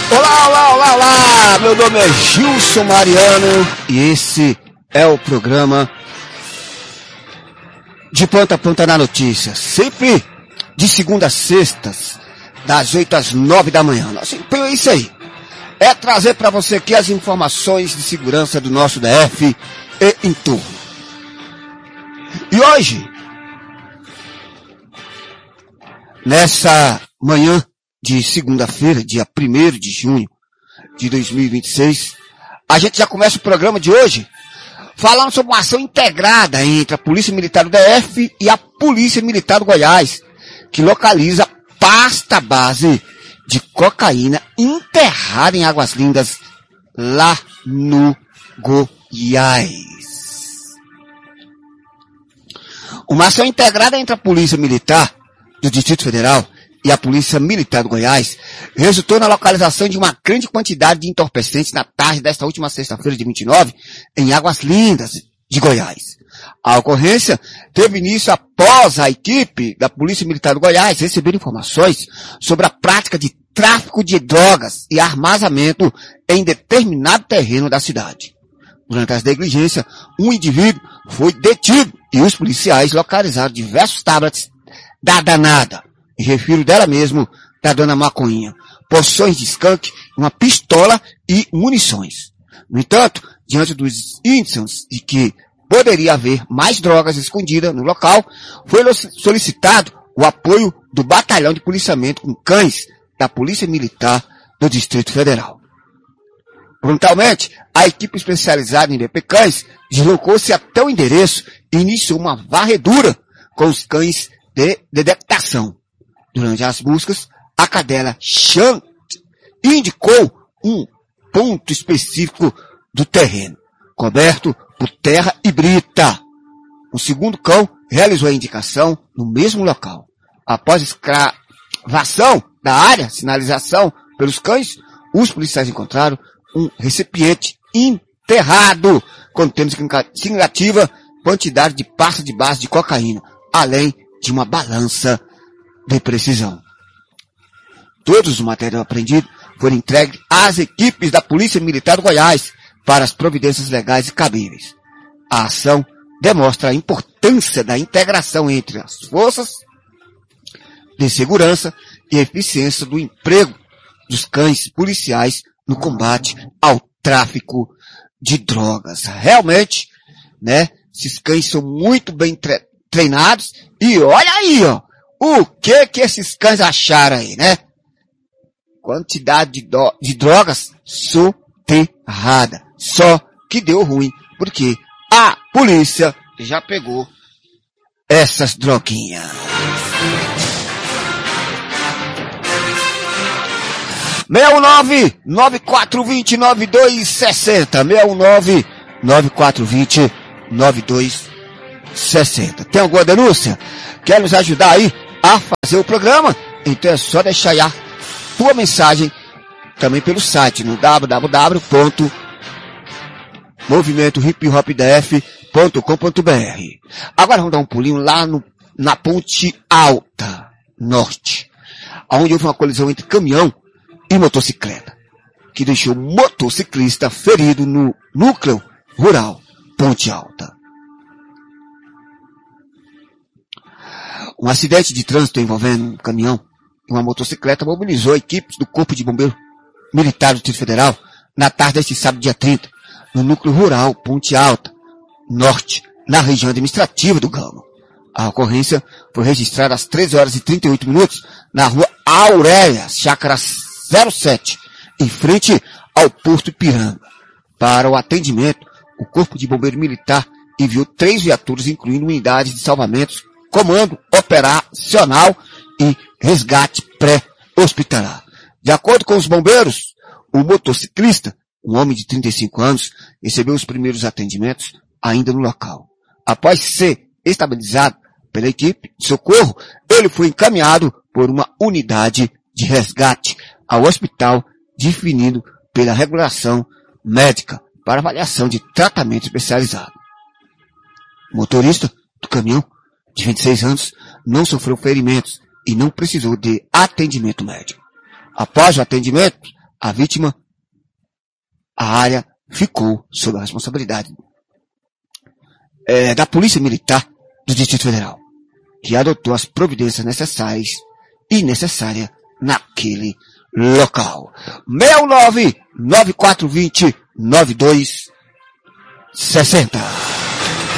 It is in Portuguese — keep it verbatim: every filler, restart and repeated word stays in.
Olá, olá, olá, olá! Meu nome é Gilson Mariano e esse é o programa De Ponta a Ponta na Notícia, sempre de segunda a sextas, das oito às nove da manhã. Nosso empenho é isso aí, é trazer para você aqui as informações de segurança do nosso D F e entorno. E hoje, nessa manhã de segunda-feira, dia primeiro de junho de dois mil e vinte e seis, a gente já começa o programa de hoje falando sobre uma ação integrada entre a Polícia Militar do D F e a Polícia Militar do Goiás, que localiza pasta base de cocaína enterrada em Águas Lindas, lá no Goiás. Uma ação integrada entre a Polícia Militar do Distrito Federal e a Polícia Militar do Goiás resultou na localização de uma grande quantidade de entorpecentes na tarde desta última sexta-feira de vinte e nove, em Águas Lindas de Goiás. A ocorrência teve início após a equipe da Polícia Militar do Goiás receber informações sobre a prática de tráfico de drogas e armazenamento em determinado terreno da cidade. Durante as diligências, um indivíduo foi detido e os policiais localizaram diversos tablets da danada. Me refiro dela mesmo, da dona Maconhinha, porções de skunk, uma pistola e munições. No entanto, diante dos índices de que poderia haver mais drogas escondidas no local, foi solicitado o apoio do Batalhão de Policiamento com Cães da Polícia Militar do Distrito Federal. Prontamente, a equipe especializada em B P Cães deslocou-se até o endereço e iniciou uma varredura com os cães de detectação. Durante as buscas, a cadela Chant indicou um ponto específico do terreno, coberto por terra e brita. O segundo cão realizou a indicação no mesmo local. Após escavação da área, sinalização pelos cães, os policiais encontraram um recipiente enterrado, contendo significativa quantidade de pasta de base de cocaína, além de uma balança de precisão. Todos os material apreendido foram entregues às equipes da Polícia Militar do Goiás para as providências legais e cabíveis. A ação demonstra a importância da integração entre as forças de segurança e a eficiência do emprego dos cães policiais no combate ao tráfico de drogas. Realmente, né, esses cães são muito bem tre- treinados e olha aí, ó, o que que esses cães acharam aí, né? Quantidade de, do, de drogas soterrada. Só que deu ruim, porque a polícia já pegou essas droguinhas. seis um nove, nove quatro dois zero, nove dois seis zero. seis um nove, nove quatro dois zero, nove dois seis zero. Tem alguma denúncia? Quer nos ajudar aí a fazer o programa? Então é só deixar aí a tua mensagem também pelo site no w w w ponto movimento hip hop d f ponto com ponto b r. Agora vamos dar um pulinho lá no, na Ponte Alta Norte, onde houve uma colisão entre caminhão e motocicleta, que deixou o motociclista ferido no núcleo rural Ponte Alta. Um acidente de trânsito envolvendo um caminhão e uma motocicleta mobilizou equipes do Corpo de Bombeiro Militar do Distrito Federal na tarde deste sábado, dia trinta, no núcleo rural Ponte Alta Norte, na região administrativa do Gama. A ocorrência foi registrada às treze horas e trinta e oito minutos na rua Aurélia, chácara zero sete, em frente ao Porto Ipiranga. Para o atendimento, o Corpo de Bombeiro Militar enviou três viaturas, incluindo unidades de salvamentos, comando operacional e resgate pré-hospitalar. De acordo com os bombeiros, o motociclista, um homem de trinta e cinco anos, recebeu os primeiros atendimentos ainda no local. Após ser estabilizado pela equipe de socorro, ele foi encaminhado por uma unidade de resgate ao hospital definido pela regulação médica para avaliação de tratamento especializado. O motorista do caminhão, de vinte e seis anos, não sofreu ferimentos e não precisou de atendimento médico. Após o atendimento, a vítima, a área ficou sob a responsabilidade é, da Polícia Militar do Distrito Federal, que adotou as providências necessárias e necessárias naquele local. seis nove nove quatro dois zero nove dois seis zero.